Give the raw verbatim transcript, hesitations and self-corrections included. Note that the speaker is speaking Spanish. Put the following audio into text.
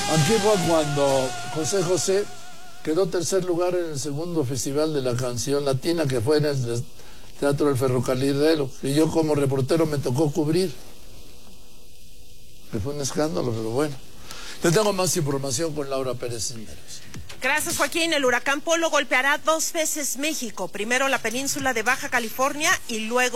Antigua, cuando José José quedó tercer lugar en el segundo Festival de la Canción Latina, que fue en el Teatro del Ferrocarrilero, y yo como reportero me tocó cubrir. Que fue un escándalo, pero bueno. Te tengo más información con Laura Pérez Cisneros. Gracias, Joaquín. El huracán Polo golpeará dos veces México. Primero la península de Baja California y luego